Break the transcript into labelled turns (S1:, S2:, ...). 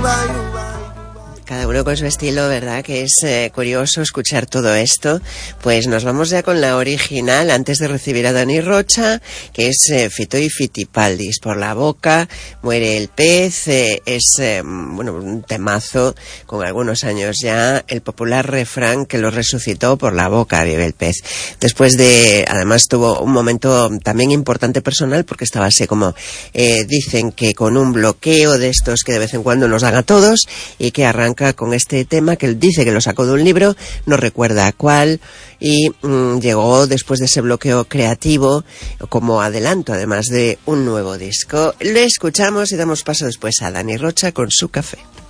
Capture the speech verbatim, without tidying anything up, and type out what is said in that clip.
S1: Cada uno con su estilo, ¿verdad? Que es eh, curioso escuchar todo esto. Pues nos vamos ya con la original, antes de recibir a Dani Rocha, que es eh, Fito y Fitipaldis. Por la boca muere el pez. Eh, es, eh, bueno, un temazo con algunos años ya. El popular refrán que lo resucitó: por la boca vive el pez. Después de, además tuvo un momento también importante personal, porque estaba así como, eh, dicen que con un bloqueo de estos que de vez en cuando nos dan a todos, y que arranca con este tema que él dice que lo sacó de un libro, no recuerda a cuál, y mmm, llegó después de ese bloqueo creativo como adelanto, además de un nuevo disco. Le escuchamos y damos paso después a Dani Rocha con Su Café.